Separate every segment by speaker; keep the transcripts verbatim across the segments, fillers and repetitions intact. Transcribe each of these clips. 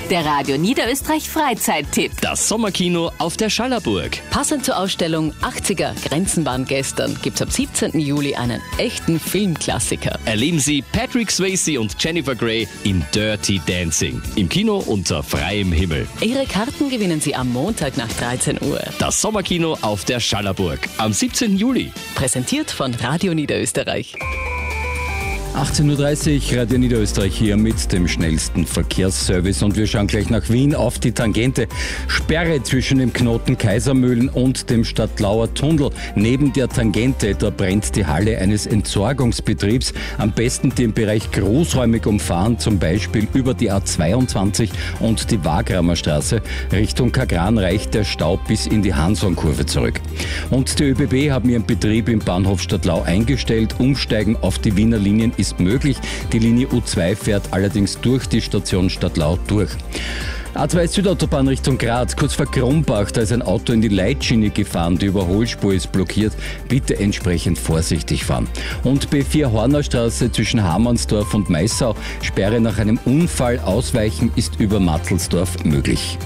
Speaker 1: Der Radio Niederösterreich Freizeittipp.
Speaker 2: Das Sommerkino auf der Schallerburg.
Speaker 3: Passend zur Ausstellung achtziger Grenzen waren gestern gibt's ab siebzehnten Juli einen echten Filmklassiker.
Speaker 2: Erleben Sie Patrick Swayze und Jennifer Grey in Dirty Dancing. Im Kino unter freiem Himmel.
Speaker 3: Ihre Karten gewinnen Sie am Montag nach dreizehn Uhr.
Speaker 2: Das Sommerkino auf der Schallerburg am siebzehnten Juli.
Speaker 3: Präsentiert von Radio Niederösterreich.
Speaker 4: achtzehn Uhr dreißig, Radio Niederösterreich hier mit dem schnellsten Verkehrsservice und wir schauen gleich nach Wien auf die Tangente. Sperre zwischen dem Knoten Kaisermühlen und dem Stadtlauer Tunnel. Neben der Tangente, da brennt die Halle eines Entsorgungsbetriebs. Am besten den Bereich großräumig umfahren, zum Beispiel über die A zweiundzwanzig und die Wagramer Straße. Richtung Kagran reicht der Stau bis in die Hansonkurve zurück. Und die ÖBB haben ihren Betrieb im Bahnhof Stadtlau eingestellt. Umsteigen auf die Wiener Linien ist ist möglich. Die Linie U zwei fährt allerdings durch die Station Stadtlau durch. A zwei Südautobahn Richtung Graz, kurz vor Krumbach, da ist ein Auto in die Leitschiene gefahren, die Überholspur ist blockiert. Bitte entsprechend vorsichtig fahren. Und B vier Hornerstraße zwischen Hamannsdorf und Maissau, Sperre nach einem Unfall, ausweichen ist über Matzelsdorf möglich.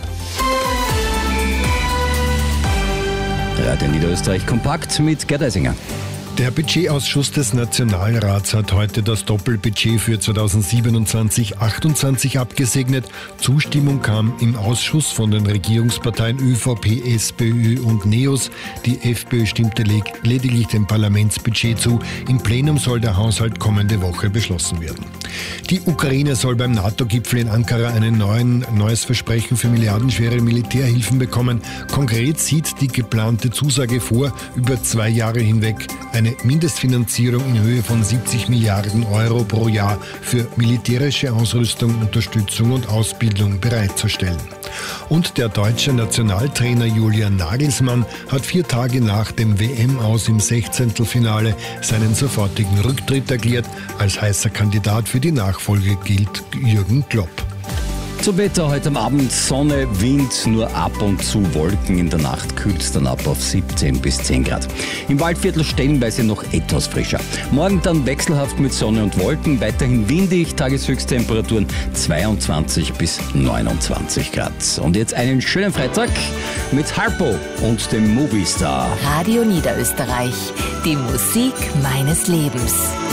Speaker 4: Radio Niederösterreich kompakt mit Gerd Eisinger.
Speaker 5: Der Budgetausschuss des Nationalrats hat heute das Doppelbudget für zweitausendsiebenundzwanzig achtundzwanzig abgesegnet. Zustimmung kam im Ausschuss von den Regierungsparteien ÖVP, SPÖ und NEOS. Die FPÖ stimmte lediglich dem Parlamentsbudget zu. Im Plenum soll der Haushalt kommende Woche beschlossen werden. Die Ukraine soll beim NATO-Gipfel in Ankara ein neuen, neues Versprechen für milliardenschwere Militärhilfen bekommen. Konkret sieht die geplante Zusage vor, über zwei Jahre hinweg eine Mindestfinanzierung in Höhe von siebzig Milliarden Euro pro Jahr für militärische Ausrüstung, Unterstützung und Ausbildung bereitzustellen. Und der deutsche Nationaltrainer Julian Nagelsmann hat vier Tage nach dem W M-Aus im Sechzehntelfinale seinen sofortigen Rücktritt erklärt. Als heißer Kandidat für die Nachfolge gilt Jürgen Klopp.
Speaker 4: Zum Wetter heute am Abend Sonne, Wind, nur ab und zu Wolken. In der Nacht kühlt es dann ab auf siebzehn bis zehn Grad. Im Waldviertel stellenweise noch etwas frischer. Morgen dann wechselhaft mit Sonne und Wolken, weiterhin windig, Tageshöchsttemperaturen zweiundzwanzig bis neunundzwanzig Grad. Und jetzt einen schönen Freitag mit Harpo und dem Movistar.
Speaker 1: Radio Niederösterreich, die Musik meines Lebens.